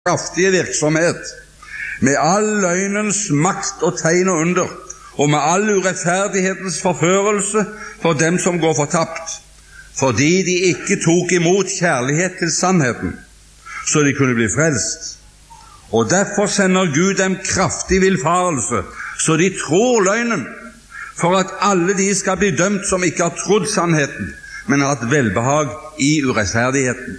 kraftige virksomhet, med all løgnens makt og tegn og under, og med all urettferdighetens forførelse for dem som går fortapt, fordi de ikke tok imot kjærlighet til sannheten, så de kunne bli frelst. Og derfor sender Gud dem kraftig villfarelse, så de tror løgnen, for at alle de skal bli dømt som ikke har trodd sannheten, men har hatt velbehag i urettferdigheten.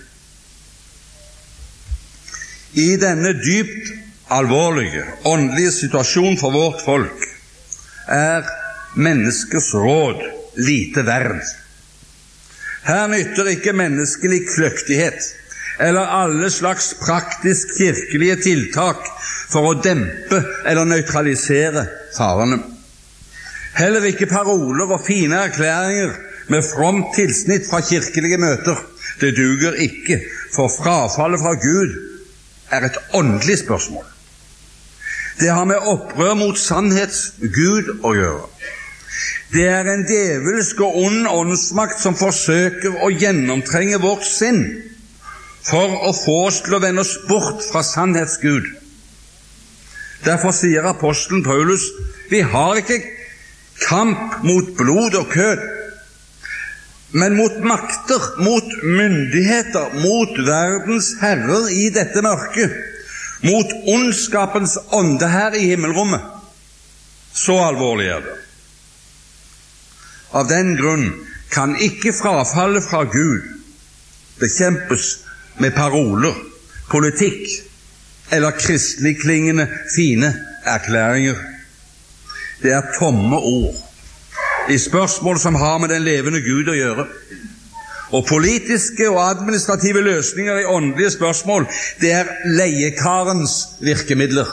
I denne dypt alvorlige, åndelige situasjon for vårt folk er menneskers råd lite verd. Her nytter ikke menneskelig kløktighet eller alle slags praktisk kirkelige tiltak for å dempe eller nøytralisere farene. Heller ikke paroler og fine erklæringer med fromt tilsnitt fra kirkelige møter. Det duger ikke, for frafallet fra Gud er et åndelig spørsmål. Det har med opprør mot sannhets-Gud å gjøre. Det er en djevelsk og ond åndsmakt som forsøker å gjennomtrenge vårt sinn for å få oss til å vende oss bort fra sannhets-Gud. Derfor sier apostelen Paulus, vi har ikke kamp mot blod og kød, men mot makter, mot myndigheter, mot verdens herrer i dette mørket, mot ondskapens ånde her i himmelrommet. Så alvorlig er det. Av den grunn kan ikke frafallet fra Gud bekjempes med paroler, politikk eller kristelig klingende fine erklæringer. Det er tomme ord i spørsmål som har med den levende Gud å gjøre. Og politiske og administrative løsninger i åndelige spørsmål, det er leiekarens virkemidler.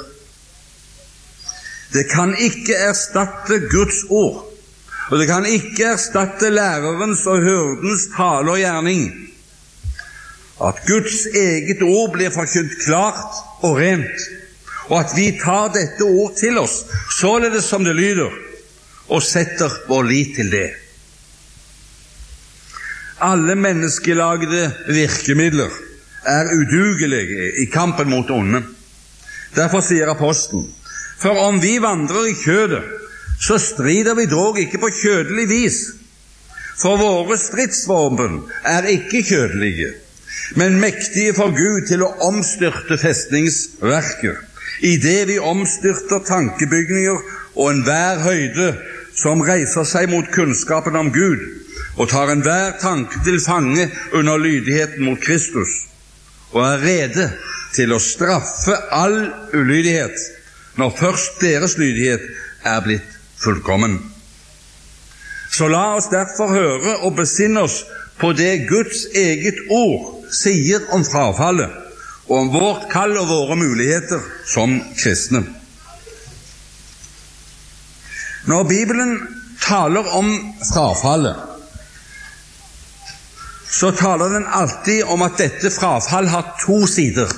Det kan ikke erstatte Guds ord, og det kan ikke erstatte lærerens og hyrdens tale og gjerning. At Guds eget ord blir forkynt klart og rent, og at vi tar dette ord til oss, således som det lyder, og setter vår lit til det. Alle menneskelagde virkemidler er udugelige i kampen mot onde. Derfor sier apostelen, for om vi vandrer i kjødet, så strider vi dog ikke på kjødelig vis. For våre stridsvåpen er ikke kjødelige, men mektige for Gud til å omstyrte festningsverker, i det vi omstyrter tankebygninger og enhver høyde som reiser seg mot kunnskapen om Gud, og tar enhver tanke til fange under lydigheten mot Kristus, og er rede til å straffe all ulydighet, når først deres lydighet er blitt fullkommen. Så la oss derfor høre og besinne oss på det Guds eget ord sier om frafallet, og om vårt kall og våre muligheter som kristne. Når Bibelen taler om frafallet, så taler den alltid om at dette frafall har to sider.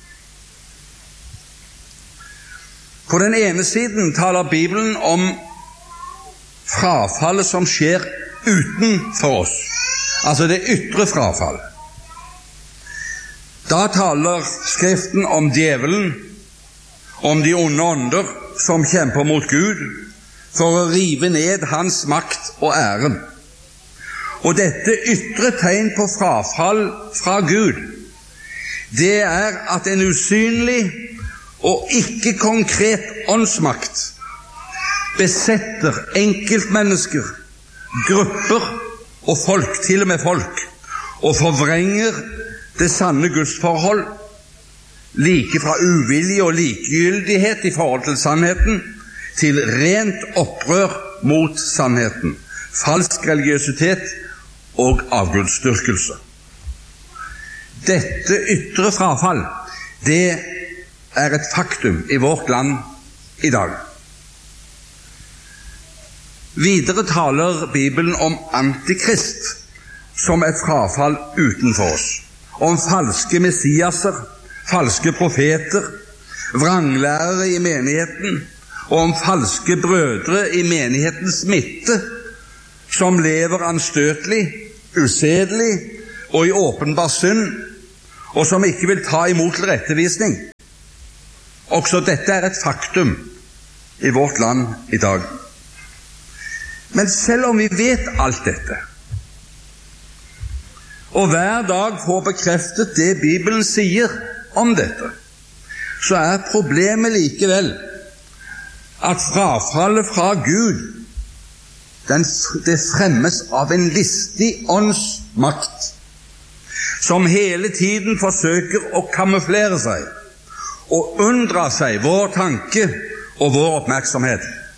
På den ene siden taler Bibelen om frafallet som skjer utenfor oss, altså det ytre frafall. Da taler Skriften om djevelen, om de onde ånder som kjemper mot Gud, for å rive ned hans makt og æren. Og dette ytre tegn på frafall fra Gud, det er at en usynlig og ikke konkret åndsmakt besetter enkeltmennesker, grupper og folk, til og med folk, og forvrenger det sanne gudsforhold, like fra uvilje og likegyldighet i forhold til sannheten, til rent opprør mot sannheten, falsk religiøsitet og avgudsdyrkelse. Dette ytre frafall, det er et faktum i vårt land i dag. Videre taler Bibelen om antikrist som et frafall utenfor oss, om falske messiaser, falske profeter, vranglærere i menigheten, og om falske brødre i menighetens midte, som lever anstøtelig, usedelig og i åpenbar synd, og som ikke vil ta imot tilrettevisning. Også dette er et faktum i vårt land i dag. Men selv om vi vet alt dette, og hver dag får bekreftet det Bibelen sier om dette, så er problemet likevel at frafallet fra Gud, det fremmes av en listig åndsmakt, som hele tiden forsøker å kamuflere seg og unndra seg vår tanke og vår oppmerksomhet.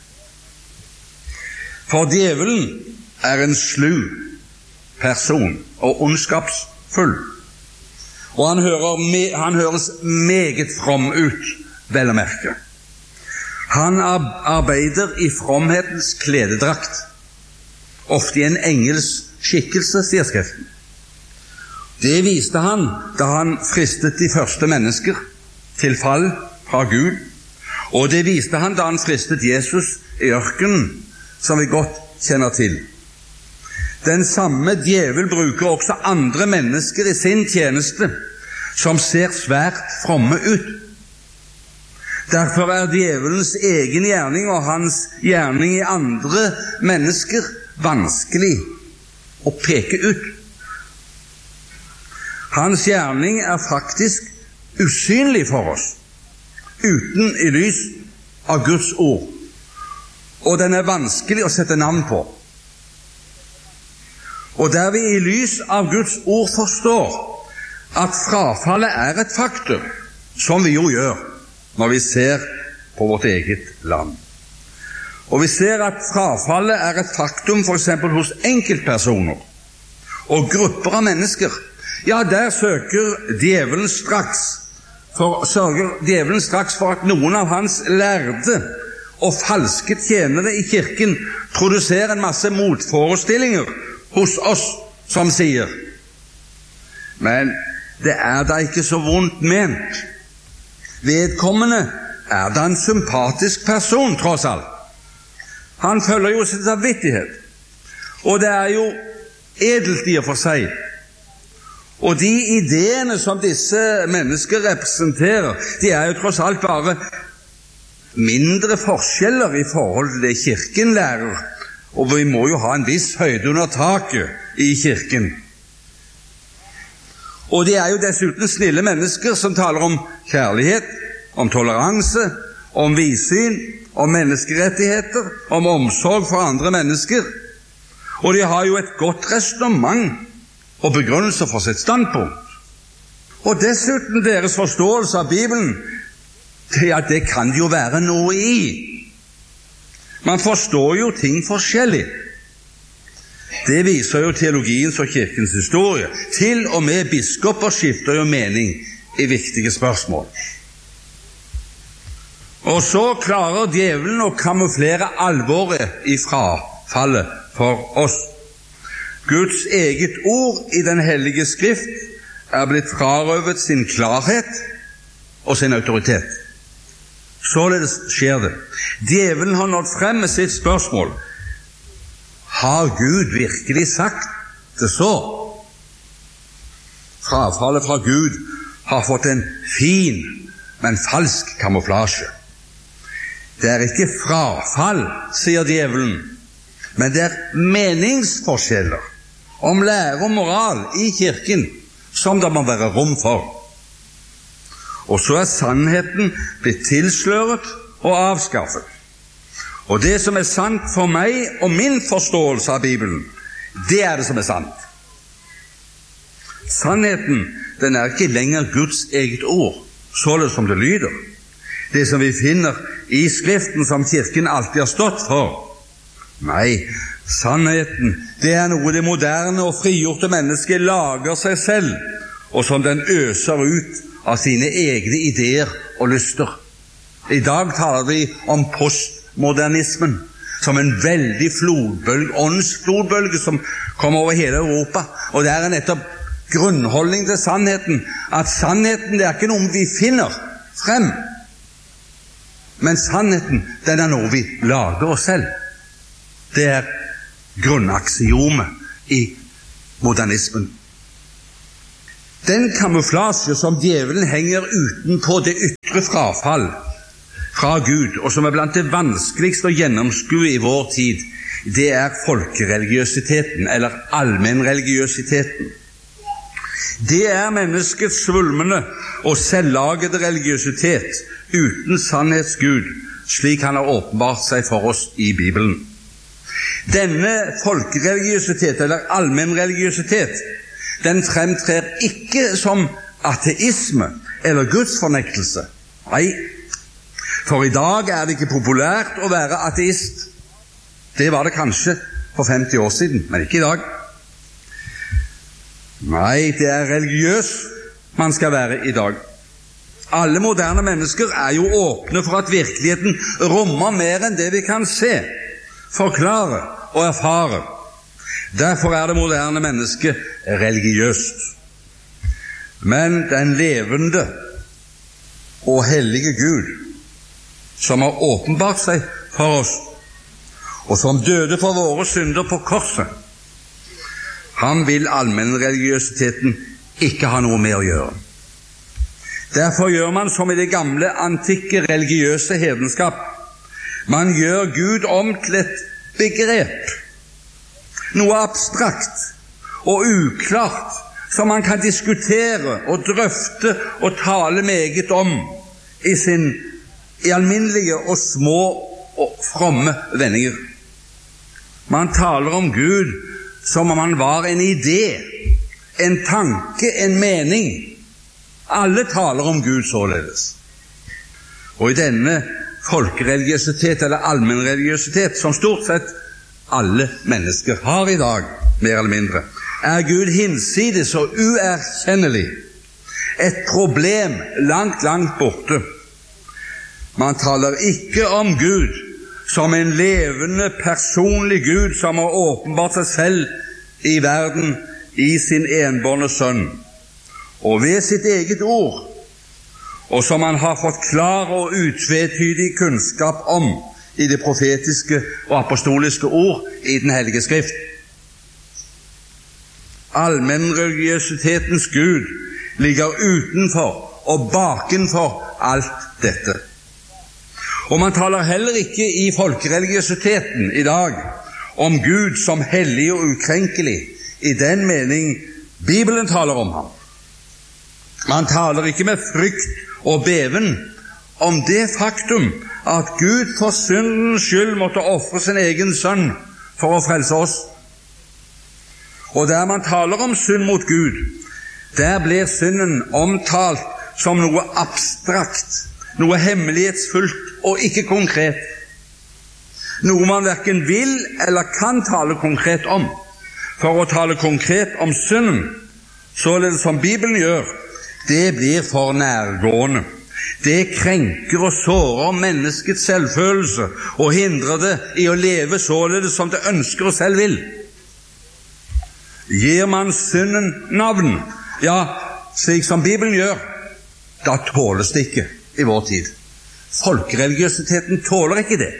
For djevelen er en slu person og ondskapsfull, og han høres meget from ut, vel å merke. Han arbeider i fromhetens klededrakt, ofte i en engels skikkelse, sier Skriften. Det viste han da han fristet de første mennesker til fall fra Gud, og det viste han da han fristet Jesus i ørkenen, som vi godt kjenner til. Den samme djevel bruker også andre mennesker i sin tjeneste, som ser svært fromme ut. Derfor er djevelens egen gjerning og hans gjerning i andre mennesker vanskelig å peke ut. Hans gjerning er faktisk usynlig for oss, uten i lys av Guds ord, og den er vanskelig å sette navn på. Og der vi i lys av Guds ord forstår at frafallet er et faktum, som vi jo gjør når vi ser på vårt eget land. Og vi ser at frafallet er et faktum for eksempel hos enkeltpersoner og grupper av mennesker. Ja, der sørger djevelen straks for at noen av hans lærde og falske tjenere i kirken produserer en masse motforestillinger hos oss som sier: men det er da ikke så vondt ment. Vedkommende er da en sympatisk person, tross alt. Han følger jo sin samvittighet, og det er jo edelt i og for seg. Og de ideene som disse mennesker representerer, de er jo tross alt bare mindre forskjeller i forhold til det kirken lærer, og vi må jo ha en viss høyde under taket i kirken. Og de er jo dessuten snille mennesker som taler om kjærlighet, om toleranse, om vidsyn, om menneskerettigheter, om omsorg for andre mennesker. Og de har jo et godt resonemang og begrunnelse for sitt standpunkt. Og dessuten deres forståelse av Bibelen, det kan jo være noe i. Man forstår jo ting forskjellig. Det viser jo teologiens og kirkens historie. Til og med biskoper skifter jo mening i viktige spørsmål. Og så klarer djevelen å kamuflere alvoret i frafallet for oss. Guds eget ord i den hellige skrift er blitt frarøvet sin klarhet og sin autoritet. Således skjer det. Djevelen har nådd frem med sitt spørsmål: har Gud virkelig sagt det så? Frafallet fra Gud har fått en fin, men falsk kamuflasje. Det er ikke frafall, sier djevelen, men det er meningsforskjeller om lære og moral i kirken som det må være rom for. Og så er sannheten blitt tilsløret og avskaffet. Og det som er sant for meg og min forståelse av Bibelen, det er det som er sant. Sannheten, den er ikke lenger Guds eget ord, således som det lyder. Det som vi finner i Skriften som kirken alltid har stått for. Nei, sannheten, det er noe det moderne og frigjorte mennesket lager seg selv, og som den øser ut av sine egne ideer og lyster. I dag taler vi om postmodernismen som en veldig flodbølge, åndsflodbølge som kommer over hele Europa, og det er nettopp grunnholdning til sannheten, at sannheten det er ikke noe vi finner frem, men sannheten den er noe vi lager oss selv. Det er grunnaksiomet i modernismen. Den kamuflasje som djevelen henger utenpå det ytre frafall fra Gud, og som er blant det vanskeligste å gjennomskue i vår tid, det er folkereligiøsiteten, eller allmennreligiøsiteten. Det er menneskets svulmende og selvlagede religiøsitet uten sannhetsgud, slik han har åpenbart seg for oss i Bibelen. Denne folkereligiøsitet, eller allmennreligiøsitet, den fremtrer ikke som ateisme eller gudsfornektelse. Nei, for i dag er det ikke populært å være ateist. Det var det kanskje for 50 år siden, men ikke i dag. Nei, det er religiøs man skal være i dag. Alle moderne mennesker er jo åpne for at virkeligheten rommer mer enn det vi kan se, forklare og erfare. Derfor er det moderne mennesket religiøst. Men den levende og hellige Gud, som har åpenbart seg for oss, og som døde for våre synder på korset, han vil allmennreligiøsiteten ikke ha noe med å gjøre. Derfor gjør man som i det gamle, antikke religiøse hedenskap. Man gjør Gud om til et begrep, noe abstrakt og uklart, som man kan diskutere og drøfte og tale meget om i alminnelige og små og fromme vendinger. Man taler om Gud som om han var en idé, en tanke, en mening. Alle taler om Gud således. Og i denne folkereligiøsitet, eller allmennreligiøsitet, som stort sett alle mennesker har i dag, mer eller mindre, er Gud hinsides og uerkjennelig. Et problem langt, langt borte. Man taler ikke om Gud som en levende, personlig Gud som har åpenbart seg selv i verden i sin enbårne sønn, og ved sitt eget ord, og som han har fått klar og utvetydig kunnskap om i det profetiske og apostoliske ord i Den hellige Skrift. Allmennreligiøsitetens Gud ligger utenfor og bakenfor alt dette. Og man taler heller ikke i folkereligiøsiteten i dag om Gud som hellig og ukrenkelig, i den mening Bibelen taler om ham. Man taler ikke med frykt og beven om det faktum at Gud for syndens skyld måtte ofre sin egen sønn for å frelse oss. Og der man taler om synd mot Gud, der blir synden omtalt som noe abstrakt, noe hemmelighetsfullt og ikke konkret. Noe man hverken vil eller kan tale konkret om. For å tale konkret om synden, således som Bibelen gjør, det blir for nærgående. Det krenker og sårer menneskets selvfølelse og hindrer det i å leve således som det ønsker og selv vil. Gir man synden navn, ja, slik som Bibelen gjør, da tåles det ikke i vår tid. Folkereligiøsiteten tåler ikke det.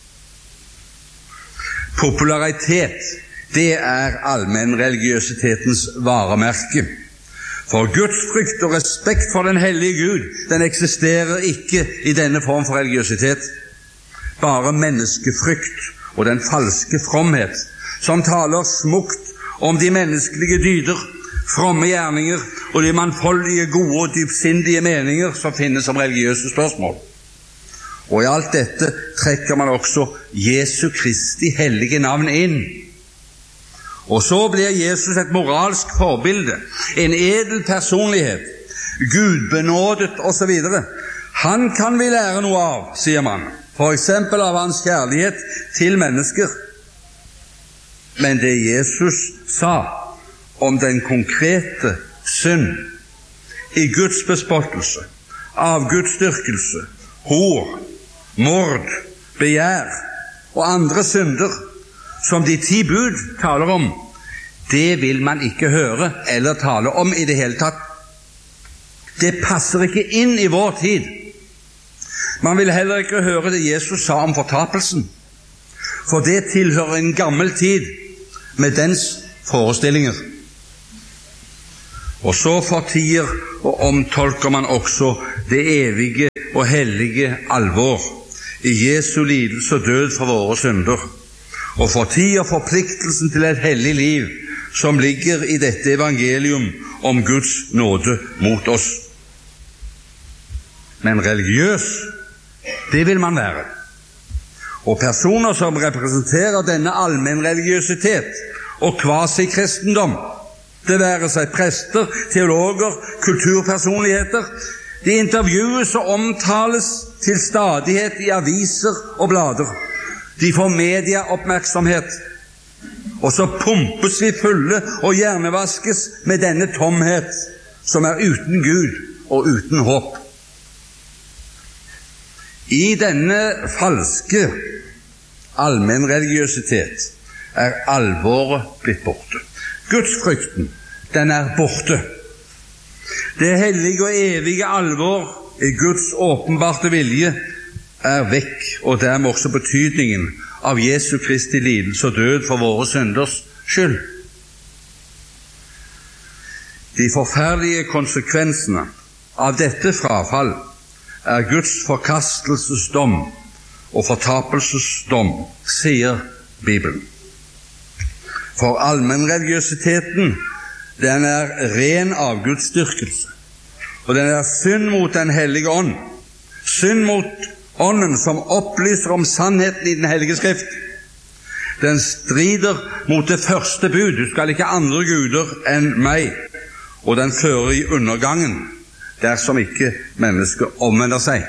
Popularitet, det er allmennreligiøsitetens varemerke. For Guds frykt og respekt for den hellige Gud, den eksisterer ikke i denne form for religiøsitet. Bare menneskefrykt og den falske fromhet, som taler smukt om de menneskelige dyder, fromme gjerninger og de mannfoldige, gode og dypsindige meninger som finnes som religiøse spørsmål. Og i alt dette trekker man også Jesu Kristi hellige navn inn. Og så blir Jesus et moralsk forbilde, en edel personlighet, gudbenådet osv. Han kan vi lære noe av, sier man, for eksempel av hans kjærlighet til mennesker. Men det Jesus sa om den konkrete synd i Guds bespottelse, avgudsdyrkelse, hor, mord, begjær og andre synder som de 10 bud taler om, det vil man ikke høre eller tale om i det hele tatt. Det passer ikke inn i vår tid. Man vil heller ikke høre det Jesus sa om fortapelsen, for det tilhører en gammel tid med dens forestillinger. Og så fortier og omtolker man også det evige og hellige alvor i Jesu lidelse og død for våre synder, og fortier forpliktelsen til et hellig liv som ligger i dette evangelium om Guds nåde mot oss. Men religiøs, det vil man være. Og personer som representerer denne allmennreligiøsitet og kvasikristendom, det være seg prester, teologer, kulturpersonligheter, de intervjues og omtales til stadighet i aviser og blader. De får medieoppmerksomhet, og så pumpes vi fulle og hjernevaskes med denne tomhet som er uten Gud og uten håp. I denne falske allmennreligiøsitet er alvoret blitt borte. Gudsfrykten, den er borte. Det hellige og evige alvor i Guds åpenbarte vilje er vekk, og dermed også betydningen av Jesu Kristi lidelse og død for våre synders skyld. De forferdelige konsekvensene av dette frafall er Guds forkastelsesdom og fortapelsesdom, sier Bibelen. For allmennreligiøsiteten, den er ren avgudsdyrkelse, og den er synd mot den hellige ånd, synd mot ånden som opplyser om sannheten i den hellige skrift. Den strider mot det første bud, du skal ikke ha andre guder enn meg, og den fører i undergangen dersom ikke mennesket omvender seg.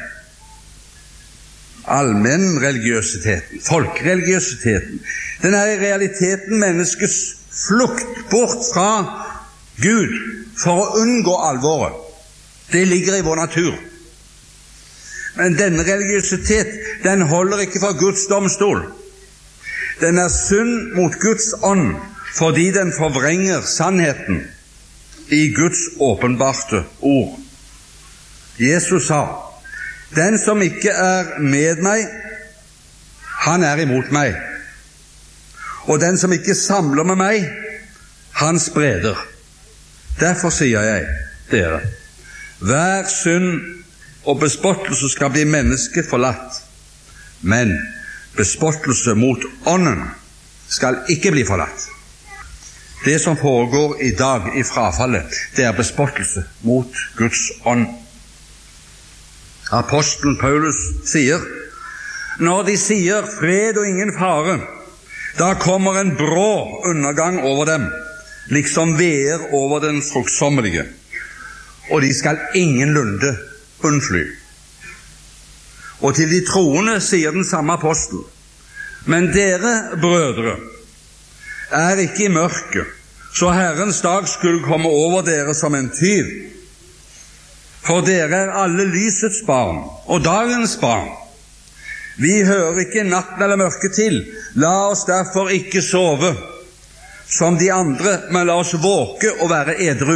Allmennreligiøsiteten, folkereligiøsiteten, den er i realiteten menneskets flukt bort fra Gud for å unngå alvoret. Det ligger i vår natur. Men denne religiøsitet, den holder ikke for Guds domstol. Den er synd mot Guds ånd fordi den forvrenger sannheten i Guds åpenbarte ord. Jesus sa, den som ikke er med meg, han er imot meg. Og den som ikke samler med meg, han spreder. Derfor sier jeg dere, hver synd og bespottelse skal bli mennesket forlatt, men bespottelse mot ånden skal ikke bli forlatt. Det som foregår i dag i frafallet, det er bespottelse mot Guds ånd. Apostelen Paulus sier, når de sier fred og ingen fare, da kommer en brå undergang over dem, liksom veer over den fruktsommelige, og de skal ingenlunde unnfly. Og til de troende sier den samme apostel, men dere, brødre, er ikke i mørket, så Herrens dag skulle komme over dere som en tyv. For dere er alle lysets barn og dagens barn. Vi hører ikke natten eller mørket til. La oss derfor ikke sove som de andre, men la oss våke og være edru.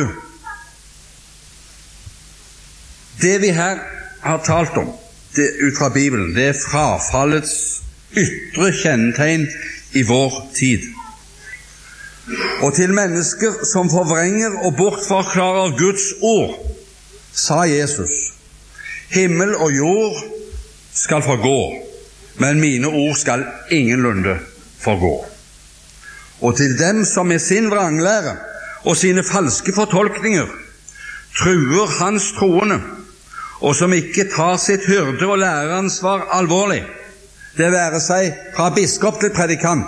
Det vi her har talt om, det ut fra Bibelen, det er frafallets ytre kjennetegn i vår tid. Og til mennesker som forvrenger og bortforklarer Guds ord, sa Jesus, himmel og jord skal forgå, men mine ord skal ingenlunde forgå. Og til dem som med sin vranglære og sine falske fortolkninger truer hans troende, og som ikke tar sitt hyrde- og læreransvar alvorlig, det være seg fra biskop til predikant,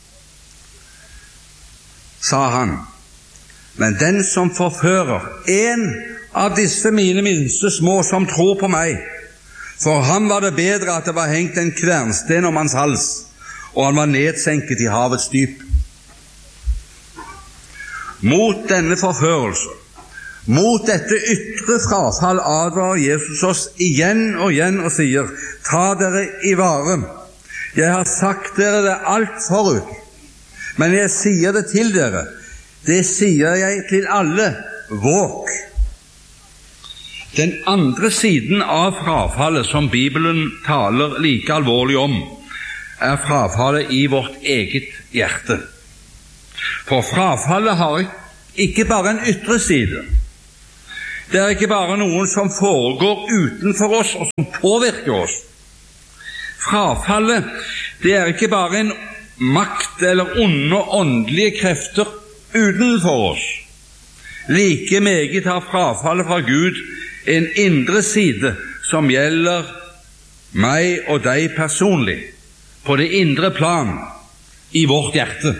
sa han, men den som forfører en av disse mine minste små som tror på meg, for ham var det bedre at det var hengt en kvernsten om hans hals, og han var nedsenket i havets dyp. Mot denne forførelse, mot dette ytre frafall advarer Jesus oss igjen og igjen og sier, ta dere i vare. Jeg har sagt dere det alt forut, men jeg sier det til dere, det sier jeg til alle, våk. Den andre siden av frafallet som Bibelen taler like alvorlig om, er frafallet i vårt eget hjerte. For frafallet har ikke bare en ytre side. Det er ikke bare noen som foregår utenfor oss og som påvirker oss. Frafallet, det er ikke bare en makt eller onde åndelige krefter utenfor oss. Like meget har frafallet fra Gud en indre side som gjelder meg og deg personlig, på det indre plan, i vårt hjerte.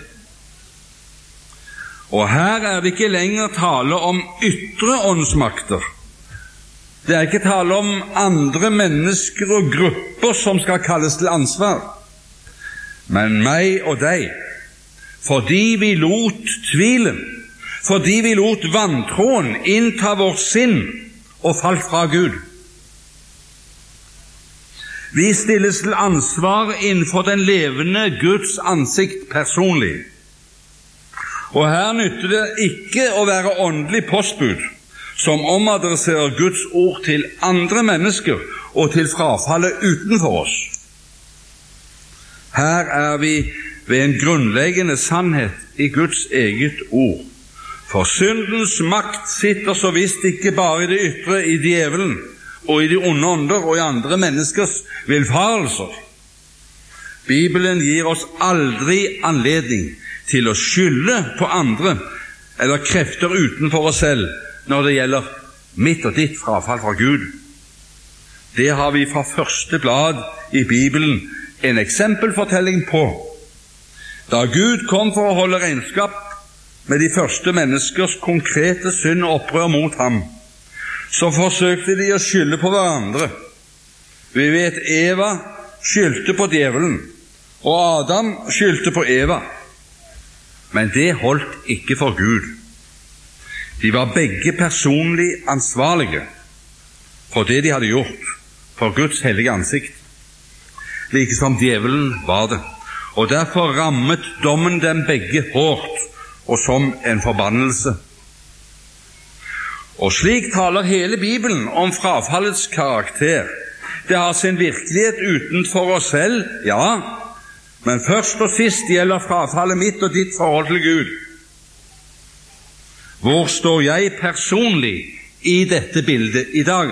Og her er det ikke lenger tale om ytre åndsmakter. Det er ikke tale om andre mennesker og grupper som skal kalles til ansvar, men meg og deg, fordi vi lot tvilen, fordi vi lot vantroen innta vårt sinn og falt fra Gud. Vi stilles til ansvar innenfor den levende Guds ansikt personlig. Og her nytter det ikke å være åndelig postbud som omadresserer Guds ord til andre mennesker og til frafallet utenfor oss. Her er vi ved en grunnleggende sannhet i Guds eget ord. For syndens makt sitter så visst ikke bare i det ytre, i djevelen og i de onde ånder og i andre menneskers villfarelser. Bibelen gir oss aldri anledning til å skylde på andre eller krefter utenfor oss selv når det gjelder mitt og ditt frafall fra Gud. Det har vi fra første blad i Bibelen en eksempelfortelling på. Da Gud kom for å holde regnskap med de første menneskers konkrete synd og opprør mot ham, så forsøkte de å skylde på hverandre. Vi vet Eva skyldte på djevelen, og Adam skyldte på Eva. Men det holdt ikke for Gud. De var begge personlig ansvarlige for det de hadde gjort for Guds hellige ansikt, like som djevelen var det. Og derfor rammet dommen dem begge hårdt og som en forbannelse. Og slik taler hele Bibelen om frafallets karakter. Det har sin virkelighet utenfor oss selv, ja, men først og sist gjelder frafallet mitt og ditt forhold til Gud. Hvor står jeg personlig i dette bildet i dag?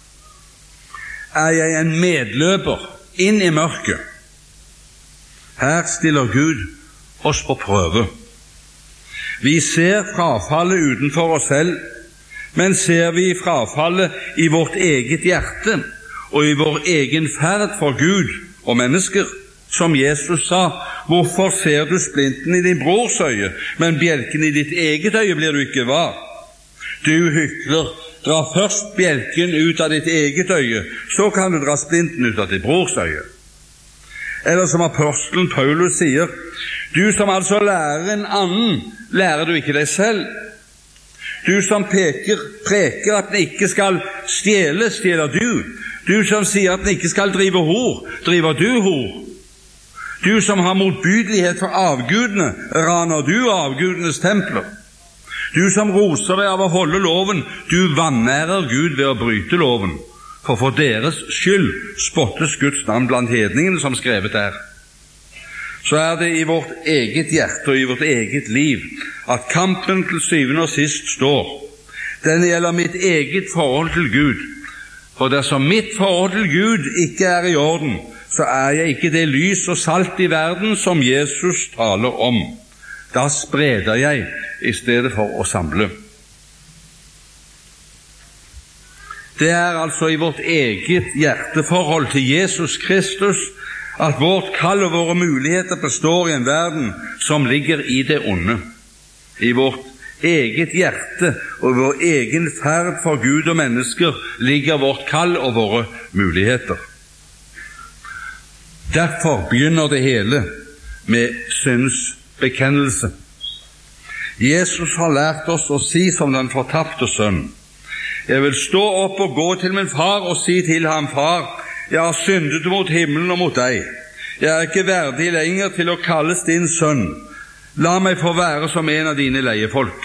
Er jeg en medløper inn i mørket? Her stiller Gud oss på prøve. Vi ser frafallet utenfor oss selv, men ser vi frafallet i vårt eget hjerte og i vår egen ferd for Gud og mennesker, som Jesus sa, hvorfor ser du splinten i din brors øye, men bjelken i ditt eget øye blir du ikke var? Du hykler, dra først bjelken ut av ditt eget øye, så kan du dra splinten ut av ditt brors øye. Eller som apostelen Paulus sier, du som altså lærer en annen, lærer du ikke deg selv? Du som preker at den ikke skal stjele, stjeler du. Du som sier at den ikke skal drive hor, driver du hor. Du som har motbydelighet for avgudene, raner du avgudenes templer. Du som roser deg av å holde loven, du vanærer Gud ved å bryte loven. For deres skyld spottes Guds navn blant hedningene, som skrevet er. Så er det i vårt eget hjerte og i vårt eget liv at kampen til syvende og sist står. Den gjelder mitt eget forhold til Gud. For dersom mitt forhold til Gud ikke er i orden, så er jeg ikke det lys og salt i verden som Jesus taler om. Da spreder jeg i stedet for å samle. Det er altså i vårt eget hjerteforhold til Jesus Kristus at vårt kall og våre muligheter består i en verden som ligger i det onde. I vårt eget hjerte og vår egen ferd for Gud og mennesker ligger vårt kall og våre muligheter. Derfor begynner det hele med syndsbekjennelse. Jesus har lært oss å si som den fortapte sønn: Jeg vil stå opp og gå til min far og si til ham: Far, jeg har syndet mot himmelen og mot deg. Jeg er ikke verdig lenger til å kalles din sønn. La meg få være som en av dine leiefolk.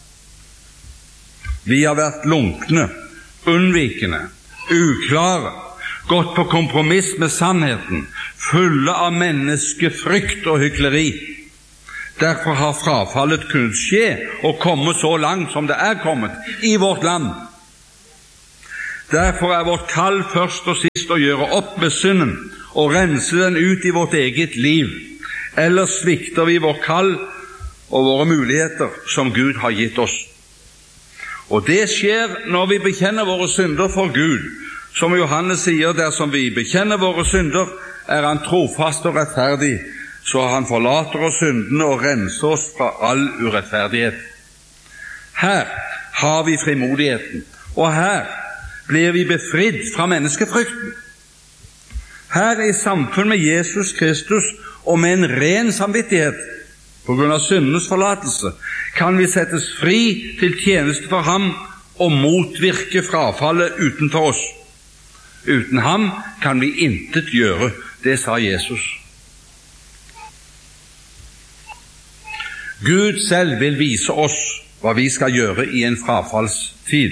Vi har vært lunkne, unnvikende, uklare, gått på kompromiss med sannheten, fulle av menneskefrykt og hykleri. Derfor har frafallet kunnet skje og komme så langt som det er kommet i vårt land. Derfor er vårt kall først og sist å gjøre opp med synden og rense den ut i vårt eget liv. Ellers svikter vi vår kall og våre muligheter som Gud har gitt oss. Og det skjer når vi bekjenner våre synder for Gud. Som Johannes sier, dersom vi bekjenner våre synder, er han trofast og rettferdig, så han forlater oss syndene og renser oss fra all urettferdighet. Her har vi frimodigheten, og her blir vi befridd fra menneskefrykten. Her i samfunn med Jesus Kristus og med en ren samvittighet på grunn av syndenes forlatelse kan vi settes fri til tjeneste for ham og motvirke frafallet utenfor oss. Uten ham kan vi intet gjøre, det sa Jesus. Gud selv vil vise oss hva vi skal gjøre i en frafallstid.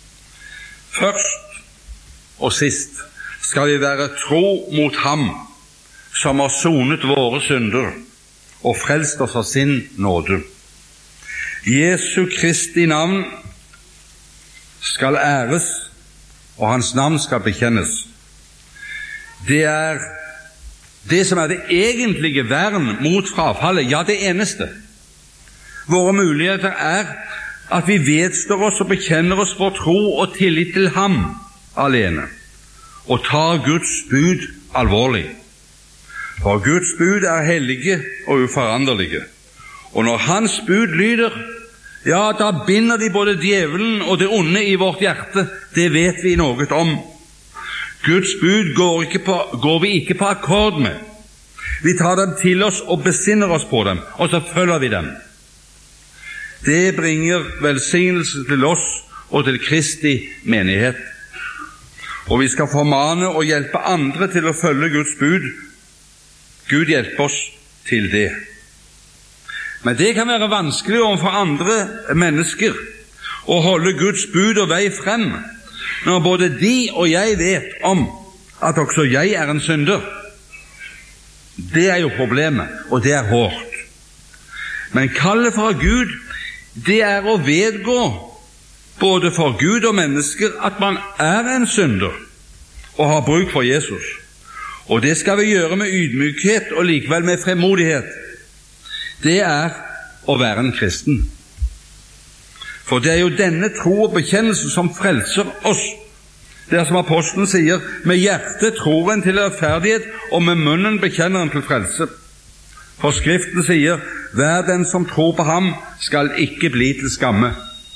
Først og sist skal vi være tro mot ham som har sonet våre synder og frelst oss av sin nåde. Jesu Kristi navn skal æres, og hans navn skal bekjennes. Det er det som er det egentlige vern mot frafallet, ja, det eneste. Våre muligheter er at vi vedstår oss og bekjenner oss vår tro og tillit til ham alene, og tar Guds bud alvorlig. For Guds bud er hellige og uforanderlige, og når hans bud lyder, ja, da binder de både djevelen og det onde i vårt hjerte. Det vet vi noe om. Guds bud går vi ikke på akkord med. Vi tar dem til oss og besinner oss på dem, og så følger vi dem. Det bringer velsignelse til oss og til Kristi menighet. Og vi skal formane og hjelpe andre til å følge Guds bud. Gud hjelper oss til det. Men det kan være vanskelig overfor andre mennesker å holde Guds bud og vei frem, når både de og jeg vet om at også jeg er en synder. Det er jo problemet, og det er hårdt. Men kallet fra Gud, det er å vedgå både for Gud og mennesker at man er en synder og har bruk for Jesus. Og det skal vi gjøre med ydmykhet og likevel med fremodighet. Det er å være en kristen. For det er jo denne tro og bekjennelse som frelser oss. Det er som apostelen sier, med hjertet tror en til rettferdighet, og med munnen bekjenner en til frelse. For Skriften sier, hver den som tror på ham skal ikke bli til skamme.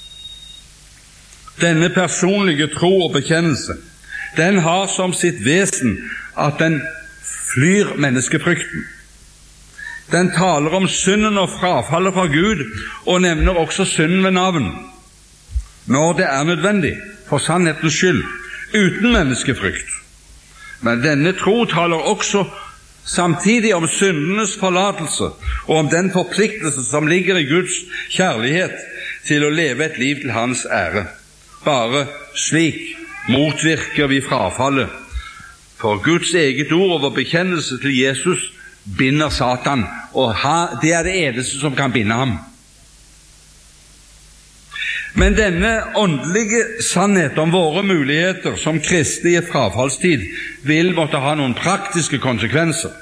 Denne personlige tro og bekjennelse, den har som sitt vesen at den flyr menneskefrykten. Den taler om synden og frafallet fra Gud, og nevner også synden ved navn, når det er nødvendig, for sannhetens skyld, uten menneskefrykt. Men denne tro taler også samtidig om syndenes forlatelse, og om den forpliktelse som ligger i Guds kjærlighet til å leve et liv til hans ære. Bare slik motvirker vi frafallet, for Guds eget ord og vår bekjennelse til Jesus binder Satan, og det er det eneste som kan binde ham. Men denne åndelige sannhet om våre muligheter som kristne i et frafallstid vil måtte ha noen praktiske konsekvenser.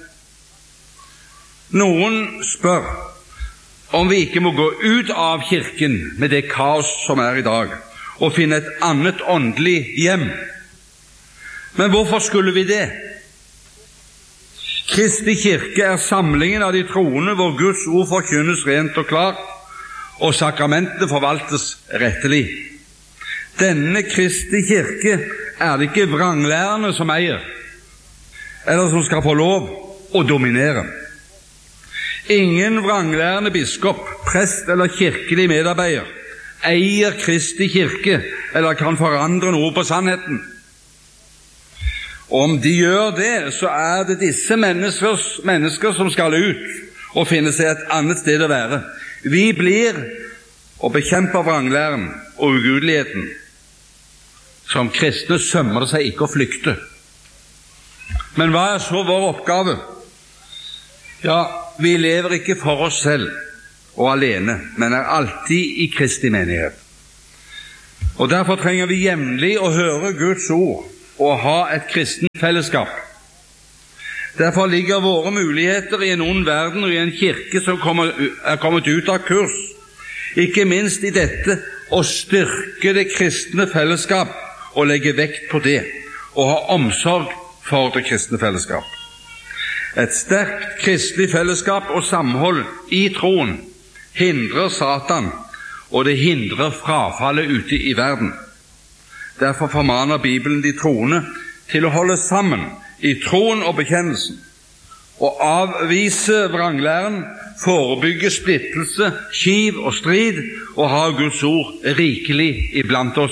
Noen spør om vi ikke må gå ut av kirken med det kaos som er i dag, og finne et annet åndelig hjem. Men hvorfor skulle vi det? Kristi kirke er samlingen av de troende hvor Guds ord forkynnes rent og klart, og sakramentene forvaltes rettelig. Denne Kristi kirke er det ikke vranglærerne som eier, eller som skal få lov å dominere. Ingen vranglærende biskop, prest eller kirkelig medarbeider eier Kristi kirke eller kan forandre noe på sannheten. Og om de gjør det, så er det disse mennesker som skal ut og finne seg et annet sted å være. Vi blir og bekjemper vranglæren og ugudeligheten. Som kristne sømmer det seg ikke å flykte. Men hva er så vår oppgave? Ja, vi lever ikke for oss selv, og alene, men er alltid i Kristi menighet. Og derfor trenger vi jevnlig å høre Guds ord og ha et kristent fellesskap. Derfor ligger våre muligheter i en ond verden og i en kirke som er kommet ut av kurs, ikke minst i dette å styrke det kristne fellesskap og legge vekt på det, og ha omsorg for det kristne fellesskap. Et sterkt kristelig fellesskap og samhold i troen hindrer Satan, og det hindrer frafallet ute i verden. Derfor formaner Bibelen de troende til å holde sammen i troen og bekjennelsen, og avvise vranglæren, forebygge splittelse, kiv og strid, og ha Guds ord rikelig iblant oss.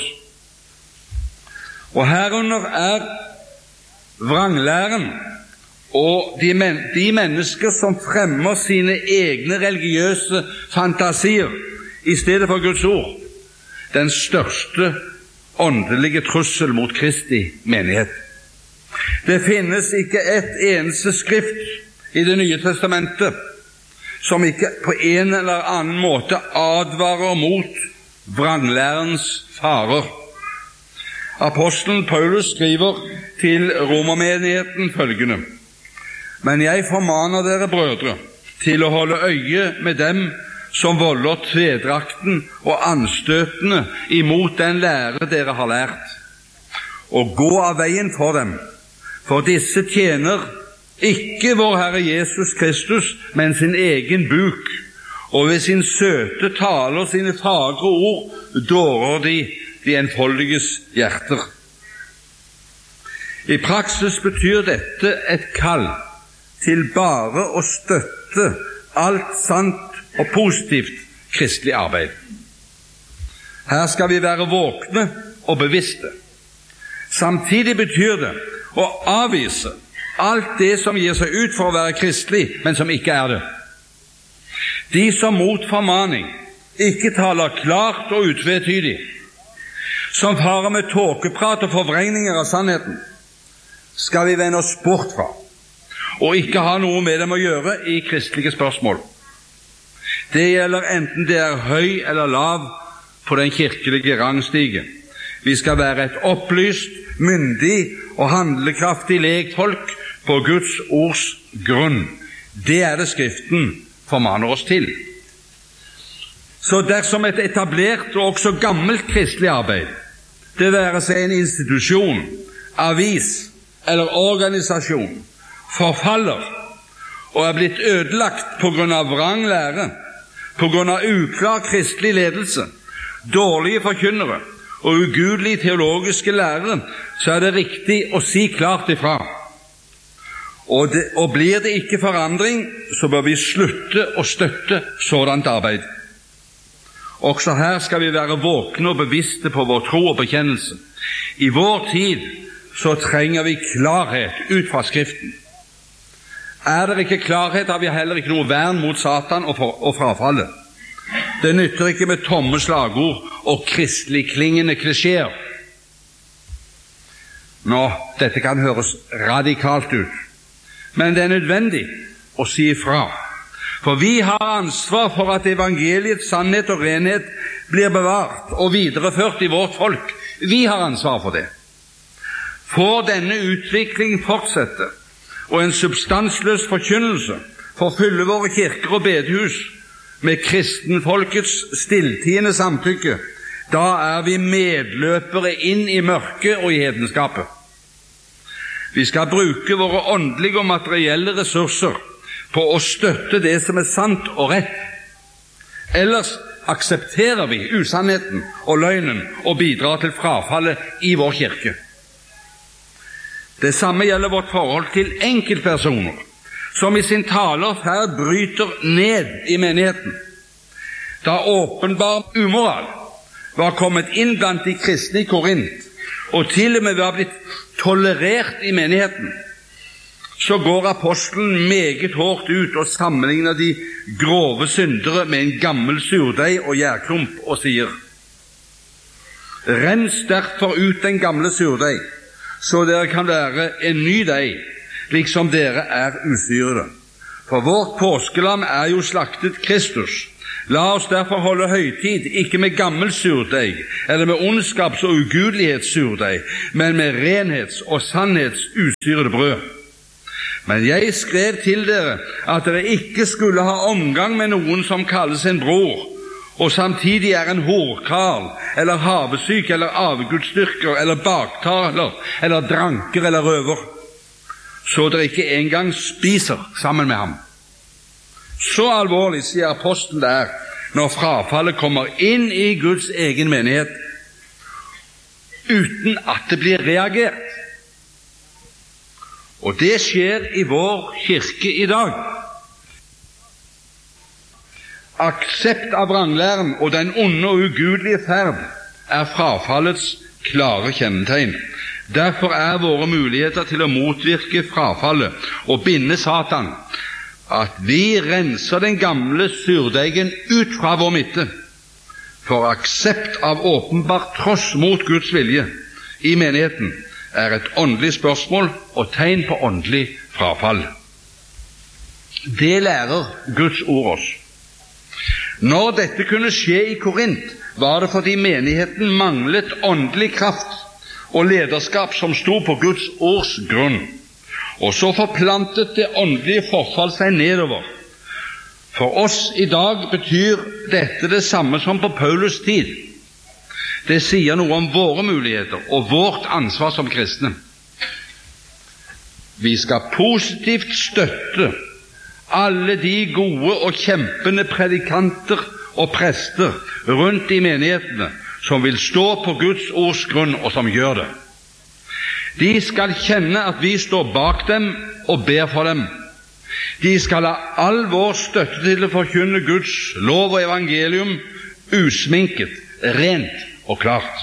Og herunder er vranglæren og de mennesker som fremmer sine egne religiøse fantasier i stedet for Guds ord, den største åndelige trussel mot Kristi menighet. Det finnes ikke et eneste skrift i Det nye testamentet som ikke på en eller annen måte advarer mot vranglærens farer. Apostelen Paulus skriver til romermenigheten følgende: «Men jeg formaner dere, brødre, til å holde øye med dem som volder tvedrakten og anstøtene imot den lære dere har lært, og gå av veien for dem, for disse tjener ikke vår Herre Jesus Kristus, men sin egen buk, og ved sin søte tale og sine fagre ord dårer de enfoldiges hjerter.» I praksis betyr dette et kall til bare å støtte alt sant og positivt kristelig arbeid. Her skal vi være våkne og bevisste. Samtidig betyr det å avvise alt det som gir seg ut for å være kristelig, men som ikke er det. De som mot formaning ikke taler klart og utvetydig, som farer med tåkeprat og forvrengninger av sannheten, skal vi vende oss bort fra, og ikke ha noe med dem å gjøre i kristelige spørsmål. Det gjelder enten det er høy eller lav på den kirkelige rangstige. Vi skal være et opplyst, myndig og handlekraftig lekfolk på Guds ords grunn. Det er det Skriften formaner oss til. Så dersom et etablert og også gammelt kristelig arbeid, det være seg en institusjon, avis eller organisasjon, forfaller og er blitt ødelagt på grunn av vrang lære, på grunn av uklar kristelig ledelse, dårlige forkynnere og ugudelige teologiske lærere, så er det riktig å si klart ifra. Og blir det ikke forandring, så bør vi slutte å støtte sådant arbeid. Også her skal vi være våkne og bevisste på vår tro og bekjennelse. I vår tid så trenger vi klarhet ut fra Skriften. Er det ikke klarhet, har vi heller ikke noe vern mot Satan og frafallet. Det nytter ikke med tomme slagord og kristelig-klingende klisjeer. Nå, dette kan høres radikalt ut, men det er nødvendig å si ifra. For vi har ansvar for at evangeliets sannhet og renhet blir bevart og videreført i vårt folk. Vi har ansvar for det. Får denne utvikling fortsette, og en substansløs forkynnelse forfylle våre kirker og bedehus med kristenfolkets stilltiende samtykke, da er vi medløpere inn i mørket og i hedenskapet. Vi skal bruke våre åndelige og materielle ressurser på å støtte det som er sant og rett. Ellers aksepterer vi usannheten og løgnen og bidrar til frafallet i vår kirke. Det samme gjelder vårt forhold til enkeltpersoner, som i sin tale og ferd bryter ned i menigheten. Da åpenbar umoral var kommet inn blant de kristne i Korint, og til og med var blitt tolerert i menigheten, så går apostelen meget hårdt ut og sammenligner de grove syndere med en gammel surdeig og gjærklump og sier: «Rens derfor ut den gamle surdeig, så dere kan være en ny deig, liksom dere er usyrede. For vårt påskelam er jo slaktet Kristus. La oss derfor holde høytid, ikke med gammel surdeig, eller med ondskaps- og ugudelighetssurdeig, men med renhets- og sannhets usyrede brød. Men jeg skrev til dere at dere ikke skulle ha omgang med noen som kalles en bror, og samtidig er en horkarl, eller havesyk, eller avgudsdyrker, eller baktaler, eller dranker, eller røver, så dere ikke engang spiser sammen med ham. Så alvorlig, sier apostelen, det er når frafallet kommer inn i Guds egen menighet, uten at det blir reagert. Og det skjer i vår kirke i dag. Aksept av vranglæren og den onde og ugudelige ferd er frafallets klare kjennetegn. Derfor er våre muligheter til å motvirke frafallet og binde Satan at vi renser den gamle surdeigen ut fra vår midte, for aksept av åpenbart tross mot Guds vilje i menigheten er et åndelig spørsmål og tegn på åndelig frafall. Det lærer Guds ord oss. Når dette kunne skje i Korint, var det fordi menigheten manglet åndelig kraft og lederskap som sto på Guds ords grunn. Og så forplantet det åndelige forfall seg nedover. For oss i dag betyr dette det samme som på Paulus tid. Det sier noe om våre muligheter og vårt ansvar som kristne. Vi skal positivt støtte alle de gode og kjempende predikanter og prester rundt i menighetene som vil stå på Guds ords grunn, og som gjør det. De skal kjenne at vi står bak dem og ber for dem. De skal ha all vår støtte til å forkynne Guds lov og evangelium usminket, rent og klart.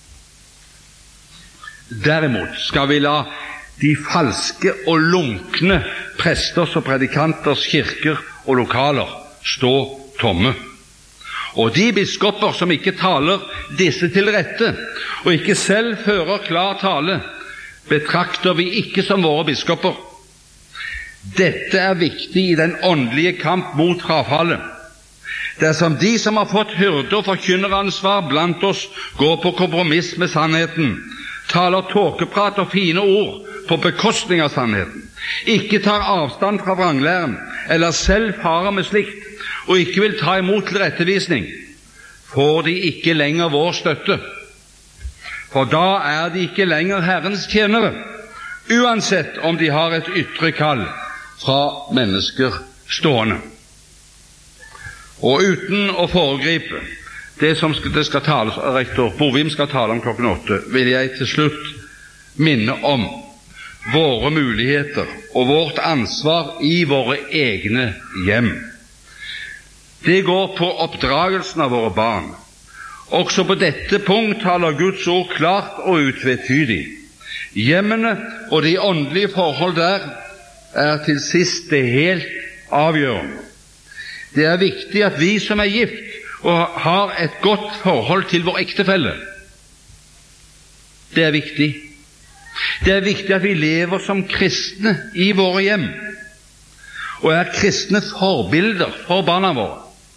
Derimot skal vi la de falske og lunkne presters og predikanters kirker og lokaler stå tomme. Og de biskoper som ikke taler disse til rette, og ikke selv fører klar tale, betrakter vi ikke som våre biskoper. Dette er viktig i den åndelige kamp mot frafallet. Dersom de som har fått hyrde- og forkynneransvar blant oss går på kompromiss med sannheten, taler tåkeprat og fine ord på bekostning av sannheten, ikke tar avstand fra vranglæren, eller selv farer med slikt, og ikke vil ta imot tilrettevisning, får de ikke lenger vår støtte. For da er de ikke lenger Herrens tjenere, uansett om de har et ytre kall fra mennesker stående. Og uten å foregripe det som det skal tales, rektor Bovim skal tale om klokken 8, vil jeg til slutt minne om våre muligheter og vårt ansvar i våre egne hjem. Det går på oppdragelsen av våre barn. Også på dette punkt taler Guds ord klart og utvetydig. Hjemmene og de åndelige forhold der er til sist det helt avgjørende. Det er viktig at vi som er gift og har et godt forhold til vår ektefelle, det er viktig. Det er viktig at vi lever som kristne i våre hjem, og er kristne forbilder for barna våre.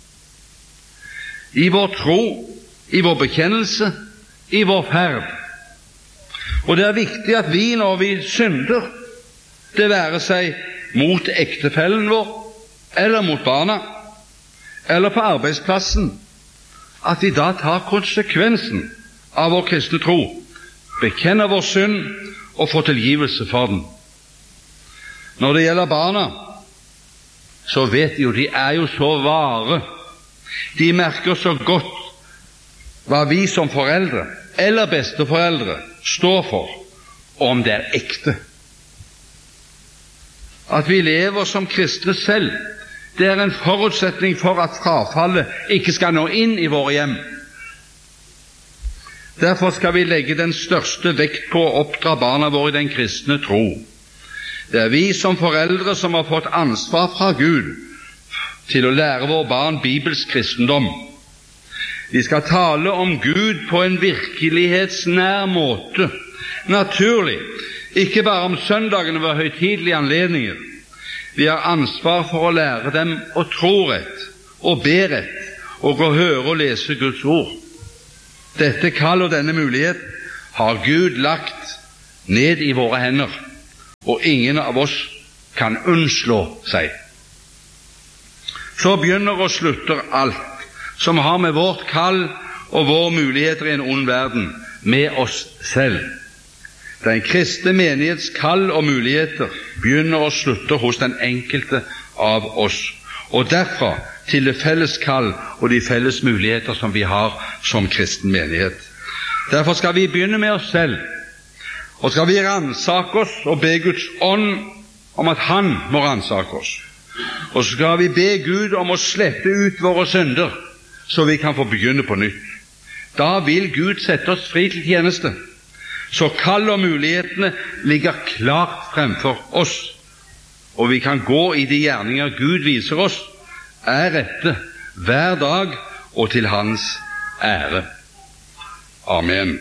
I vår tro, i vår bekjennelse, i vår ferd. Og det er viktig at vi, når vi synder, det være seg mot ektefellen vår, eller mot barna, eller på arbeidsplassen, at vi da tar konsekvensen av vår kristne tro, bekjenner vår synd og får tilgivelse for den. Når det gjelder barna, så vet de jo, de er jo så vare. De merker så godt hva vi som foreldre eller besteforeldre står for, om det er ekte. At vi lever som kristne selv, det er en forutsetning for at frafallet ikke skal nå inn i våre hjem. Derfor skal vi legge den største vekt på å oppdra barna våre i den kristne tro. Det er vi som foreldre som har fått ansvar fra Gud til å lære våre barn bibelsk kristendom. Vi skal tale om Gud på en virkelighetsnær måte, naturlig, ikke bare om søndagene ved høytidelige anledninger. Vi har ansvar for å lære dem å tro rett, og be rett, og å høre og lese Guds ord. Dette kall og denne mulighet har Gud lagt ned i våre hender, og ingen av oss kan unnslå seg. Så begynner og slutter alt som har med vårt kall og våre muligheter i en ond verden, med oss selv. Den kristne menighets kall og muligheter begynner og slutter hos den enkelte av oss, og derfra til det felles kall og de felles muligheter som vi har som kristen menighet. Derfor skal vi begynne med oss selv, og skal vi ransake oss og be Guds ånd om at Han må ransake oss. Og så skal vi be Gud om å slette ut våre synder, så vi kan få begynne på nytt. Da vil Gud sette oss fri til tjeneste. Så kall og mulighetene ligger klart fremfor oss, og vi kan gå i de gjerninger Gud viser oss, er rette hver dag og til Hans ære. Amen.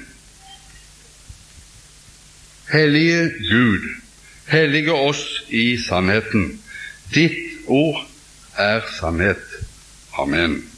Hellige Gud, hellige oss i sannheten. Ditt ord er sannhet. Amen.